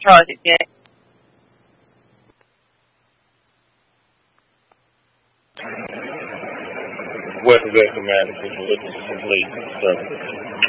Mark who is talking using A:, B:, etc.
A: Charlie again.
B: West of Appomattox is complete. So